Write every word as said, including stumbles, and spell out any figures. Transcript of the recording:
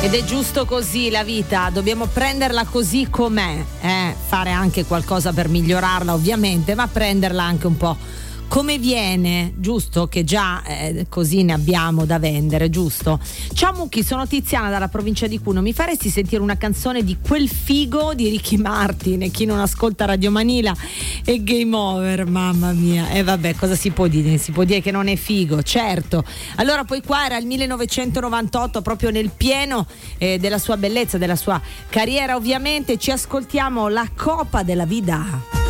Ed è giusto così la vita, dobbiamo prenderla così com'è, eh? Fare anche qualcosa per migliorarla ovviamente, ma prenderla anche un po' come viene, giusto? Che già eh, così ne abbiamo da vendere, giusto? Ciao Mucchi, sono Tiziana dalla provincia di Cuneo. Mi faresti sentire una canzone di Quel figo di Ricky Martin? E chi non ascolta Radio Manila è game over, mamma mia. E eh, vabbè, cosa si può dire? Si può dire che non è figo, certo. Allora poi qua era il millenovecentonovantotto, proprio nel pieno eh, della sua bellezza, della sua carriera ovviamente. Ci ascoltiamo La Copa della Vida.